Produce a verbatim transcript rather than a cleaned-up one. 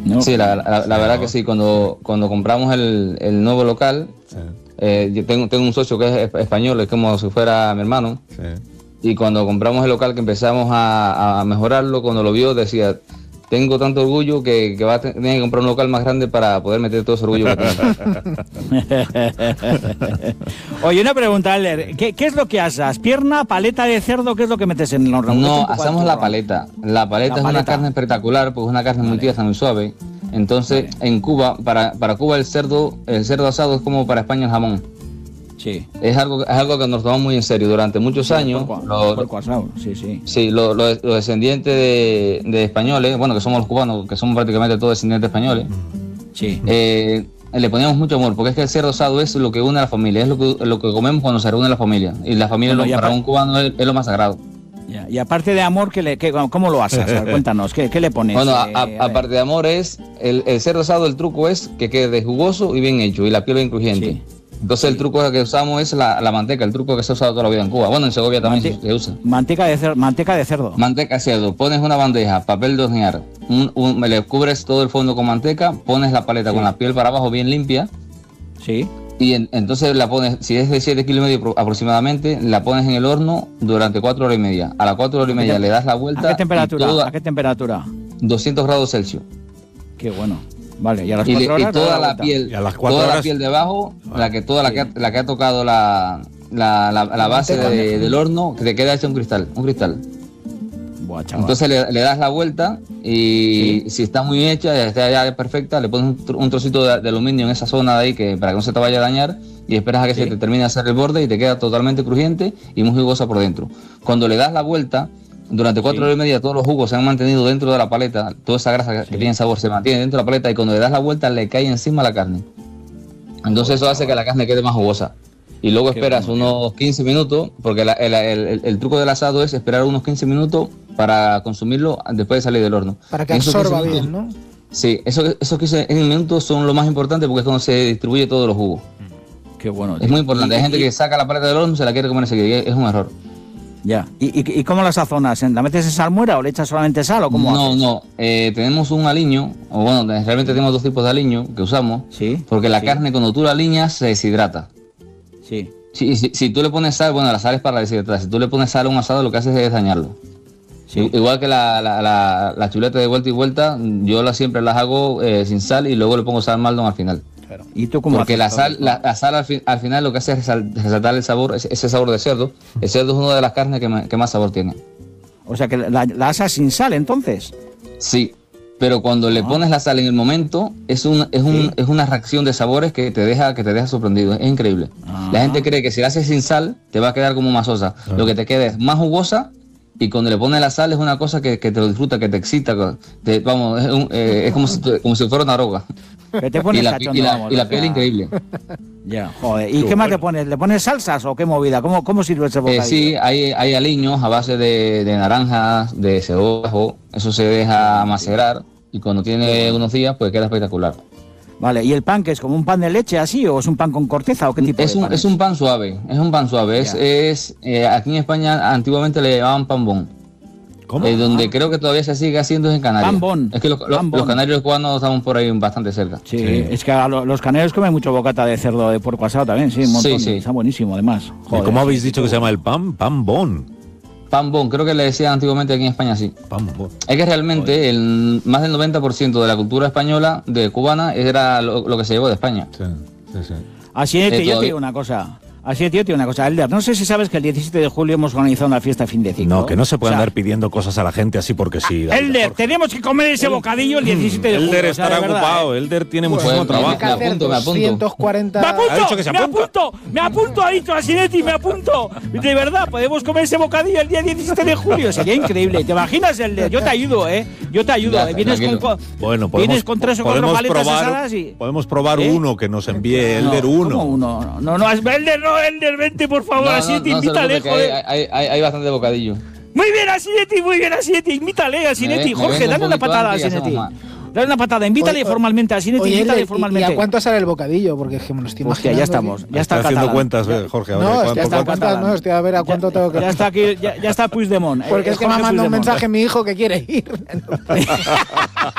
No, sí, la, la, la verdad que sí. Cuando, cuando compramos el, el nuevo local, sí. eh, yo tengo, tengo un socio que es español, es como si fuera mi hermano. Sí. Y cuando compramos el local, que empezamos a, a mejorarlo, cuando lo vio decía, tengo tanto orgullo que, que va a tener que comprar un local más grande para poder meter todo ese orgullo que tengo. Oye, una pregunta, Elder, ¿qué, ¿qué es lo que asas? ¿Pierna, paleta de cerdo? ¿Qué es lo que metes en los ramos? No, asamos la paleta. La paleta la es paleta. Una carne espectacular, porque es una carne vale. muy tiesa, muy suave. Entonces, vale. en Cuba, para, para Cuba el cerdo, el cerdo asado es como para España el jamón. Sí. Es algo, es algo que nos tomamos muy en serio. Durante muchos sí, años, porco, los, porco asado. Sí, sí. Sí, los, los, los descendientes de, de españoles, bueno, que somos los cubanos, que somos prácticamente todos descendientes españoles, sí. eh, le poníamos mucho amor, porque es que el cerdo asado es lo que une a la familia, es lo que, lo que comemos cuando se reúne la familia. Y la familia bueno, lo, para un cubano es, es lo más sagrado. Ya, y aparte de amor, ¿qué le, qué, ¿cómo lo asas? A ver, cuéntanos, ¿qué, ¿qué le pones? Bueno, a, a, aparte de amor es, el, el cerdo asado, el truco es que quede jugoso y bien hecho, y la piel bien crujiente. Sí. Entonces sí. el truco que usamos es la, la manteca, el truco que se ha usado toda la vida en Cuba. Bueno, en Segovia también Mante se usa. Manteca de, cer manteca de cerdo. Manteca de cerdo. Pones una bandeja, papel de hornear, un, un, le cubres todo el fondo con manteca, pones la paleta sí. con la piel para abajo bien limpia. Sí. Y en, entonces la pones, si es de siete kilos y medio aproximadamente, la pones en el horno durante cuatro horas y media. A las cuatro horas y media le das la vuelta. ¿A qué temperatura? Toda, ¿A qué temperatura? doscientos grados Celsius. Qué bueno. Vale, y a las y, cuatro horas y toda la piel, toda horas... la piel de abajo, vale, la que toda sí. la, que, la que ha tocado la, la, la, la base de, del horno, que te queda hecho un cristal, un cristal. Buah, entonces le, le das la vuelta y sí. si está muy hecha, ya está ya perfecta, le pones un, un trocito de, de aluminio en esa zona de ahí que para que no se te vaya a dañar y esperas a que sí. se te termine de hacer el borde y te queda totalmente crujiente y muy jugosa por dentro. Cuando le das la vuelta, durante cuatro sí. horas y media todos los jugos se han mantenido dentro de la paleta, toda esa grasa sí. que tiene sabor se mantiene dentro de la paleta y cuando le das la vuelta le cae encima la carne. Entonces eso hace que la carne quede más jugosa. Y luego Qué esperas bueno, unos quince minutos, porque la, el, el, el, el truco del asado es esperar unos quince minutos para consumirlo después de salir del horno. Para que absorba bien, ¿no? Sí, esos eso quince minutos son lo más importante porque es cuando se distribuye todos los jugos. Qué bueno. Es muy importante. Hay gente que saca la paleta del horno y se la quiere comer enseguida. Es un error. Ya. ¿Y, y, ¿Y cómo la sazonas? ¿La metes en salmuera o le echas solamente sal o cómo No, haces? no. Eh, tenemos un aliño, o bueno, realmente tenemos dos tipos de aliño que usamos. Sí. Porque la sí. carne cuando tú la aliñas se deshidrata. Sí. Si, si, si tú le pones sal, bueno, la sal es para la deshidratación. Si tú le pones sal a un asado, lo que haces es dañarlo. Sí. Igual que la, la, la, la chuleta de vuelta y vuelta, yo la, siempre las hago eh, sin sal y luego le pongo sal Maldon al final. Claro. ¿Y tú cómo Porque la sal, la, la sal al, fi, al final lo que hace es resaltar el sabor, ese, ese sabor de cerdo. El cerdo es una de las carnes que, me, que más sabor tiene. O sea que la, la asas sin sal, entonces. Sí, pero cuando ah. le pones la sal en el momento, es, un, es, un, sí. es una reacción de sabores que te deja, que te deja sorprendido. Es increíble. Ah. La gente cree que si la haces sin sal, te va a quedar como masosa. Ah. Lo que te queda es más jugosa. Y cuando le pones la sal es una cosa que, que te lo disfruta, que te excita, te, vamos, es, un, eh, es como, si, como si fuera una droga. Que te pones y la, cachondo, y la, vamos, y la piel increíble. Ya, joder. ¿Y qué más te pones? ¿Le pones salsas o qué movida? ¿Cómo, cómo sirve ese bocadillo? Eh, sí, hay, hay aliños a base de, de naranjas, de cebolla, eso se deja macerar y cuando tiene unos días pues queda espectacular. Vale, ¿y el pan que es como un pan de leche así o es un pan con corteza o qué tipo es de un, pan es? Es un pan suave, es un pan suave. Es, es eh, aquí en España antiguamente le llamaban pan bon. ¿Cómo? Eh, donde ah. creo que todavía se sigue haciendo es en Canarias. Pan bon. Es que los, los, los canarios cubanos estamos por ahí bastante cerca. Sí, sí. Es que a lo, los canarios comen mucho bocata de cerdo de puerco asado también, sí, un montón. Sí, sí. Está buenísimo además. Joder, ¿cómo habéis dicho que se llama el pan? Pan bon. Pan bon, creo que le decían antiguamente aquí en España así. Pan bon. Es que realmente el, más del noventa por ciento de la cultura española, de cubana, era lo, lo que se llevó de España. Sí, sí, sí. Así es que yo te digo una cosa. Así es, tío, tío, una cosa. Elder, no sé si sabes que el diecisiete de julio hemos organizado una fiesta fin de ciclo. No, que no se puede o sea, andar pidiendo cosas a la gente así porque sí. David, Elder, Jorge. tenemos que comer ese bocadillo el diecisiete de julio. Elder o sea, estará verdad, ocupado, ¿eh? Elder tiene Pues, muchísimo pues, trabajo. me apunto, me apunto. doscientos cuarenta... Me apunto, Ha dicho que se me apunta. apunto, me apunto, ha dicho Asinetti, me apunto. De verdad, podemos comer ese bocadillo el día diecisiete de julio, sería increíble. ¿Te imaginas, Elder? Yo te ayudo, ¿eh? Yo te ayudo. Ya, ¿eh? Vienes con, con, bueno, podemos, vienes con tres o cuatro podemos paletas probar, asadas y... Podemos probar ¿Eh? uno que nos envíe Elder no, uno. ¿cómo uno? No, no, Elder, no, Elder, vente, por favor, No, no, Asinetti, no, no invítale, hay, joder. hay, hay, hay bastante bocadillo. Muy bien, Asinetti, muy bien, Asinetti, invítale, Asinetti. Jorge, dale una patada a Asinetti. Dale una patada, invítale Oye, formalmente a Asinetti, oye, invítale ¿y, formalmente. ¿Y a cuánto sale el bocadillo? Porque es que me lo estoy Hostia, imaginando. ya estamos, aquí. ya está, está haciendo catalán. cuentas, eh, Jorge. A ver, No, ¿cuánto, ya está cuánto? cuentas, no, estoy a ver a cuánto ya, tengo que... Ya está aquí, ya, ya está Puigdemont. Porque eh, es que me ha Jorge mandado un Puigdemont. mensaje mi hijo que quiere ir.